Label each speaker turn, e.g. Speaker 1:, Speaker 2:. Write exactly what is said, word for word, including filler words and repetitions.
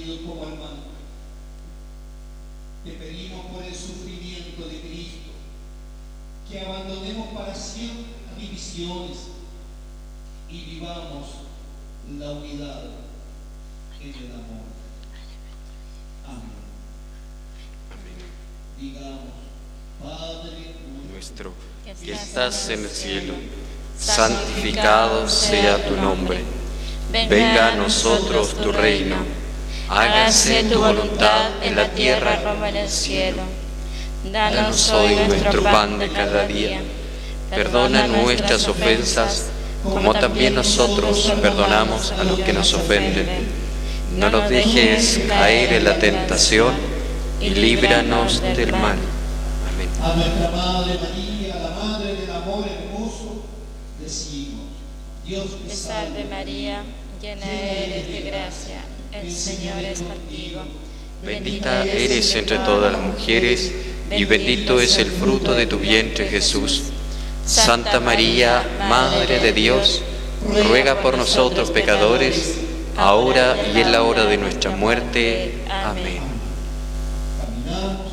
Speaker 1: constituidos como hermanos. Te pedimos por el sufrimiento de Cristo que abandonemos para siempre las divisiones y vivamos la unidad en el amor. Amén. Digamos: Padre
Speaker 2: nuestro que estás en el cielo, santificado sea tu nombre. Venga a nosotros tu reino. Hágase tu voluntad en la tierra como en el cielo. Danos hoy nuestro pan de cada día. Perdona nuestras ofensas, como también nosotros perdonamos a los que nos ofenden. No nos dejes caer en la tentación y líbranos del mal. Amén.
Speaker 1: A nuestra Madre María, la Madre del amor hermoso, decimos: Dios te
Speaker 3: salve María, llena eres de gracia, el Señor es contigo.
Speaker 2: Bendita eres entre todas las mujeres, y bendito es el fruto de tu vientre, Jesús. Santa María, Madre de Dios, ruega por nosotros pecadores, ahora y en la hora de nuestra muerte. Amén.
Speaker 1: caminamos